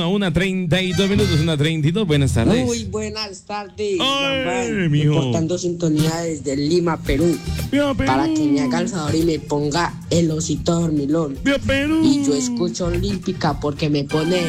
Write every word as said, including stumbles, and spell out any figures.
Una treinta y dos minutos, una treinta y dos. Buenas tardes. Muy buenas tardes. Ay, mijo. Reportando sintonía desde Lima, Perú. Viva Perú. Para que me haga el favor y me ponga el osito dormilón. Viva Perú. Y yo escucho Olímpica porque me pone